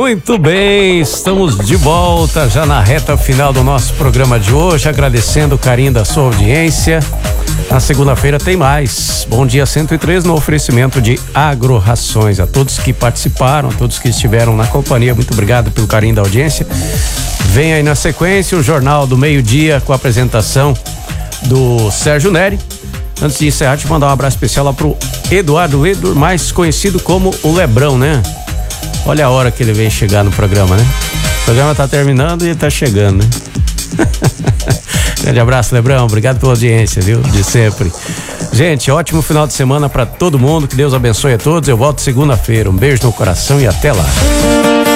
Muito bem, estamos de volta já na reta final do nosso programa de hoje, agradecendo o carinho da sua audiência. Na segunda-feira tem mais. Bom Dia 103 no oferecimento de Agro-Rações. A todos que participaram, a todos que estiveram na companhia, muito obrigado pelo carinho da audiência. Vem aí na sequência o Jornal do Meio-Dia com a apresentação do Sérgio Neri. Antes de encerrar, te mandar um abraço especial lá pro Eduardo, mais conhecido como o Lebrão, né? Olha a hora que ele vem chegar no programa, né? O programa tá terminando e ele tá chegando, né? Grande abraço, Lebrão, obrigado pela audiência, viu? De sempre. Gente, ótimo final de semana pra todo mundo, que Deus abençoe a todos. Eu volto segunda-feira, um beijo no coração e até lá.